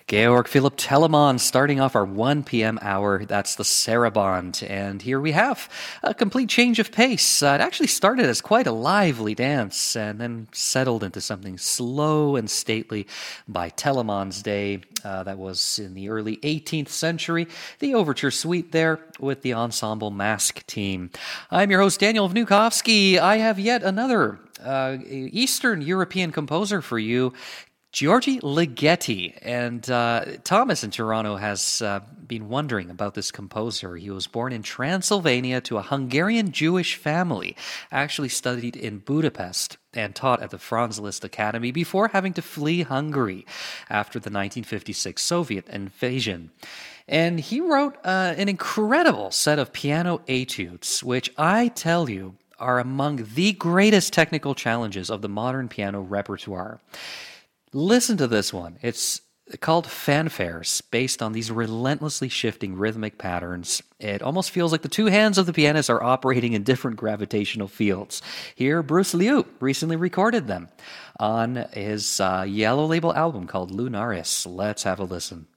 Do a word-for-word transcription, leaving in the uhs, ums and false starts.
Georg Philipp Telemann starting off our one p.m. hour. That's the Sarabande. And here we have a complete change of pace. Uh, it actually started as quite a lively dance and then settled into something slow and stately by Telemann's day. Uh, that was in the early eighteenth century. The Overture Suite there with the Ensemble Mask team. I'm your host, Daniel Vnukovsky. I have yet another uh, Eastern European composer for you, György Ligeti. And uh, Thomas in Toronto has uh, been wondering about this composer. He was born in Transylvania to a Hungarian Jewish family, actually studied in Budapest and taught at the Franz Liszt Academy before having to flee Hungary after the nineteen fifty-six Soviet invasion. And he wrote uh, an incredible set of piano etudes, which I tell you are among the greatest technical challenges of the modern piano repertoire. Listen to this one. It's called Fanfares, based on these relentlessly shifting rhythmic patterns. It almost feels like the two hands of the pianist are operating in different gravitational fields. Here, Bruce Liu recently recorded them on his uh, Yellow Label album called Lunaris. Let's have a listen.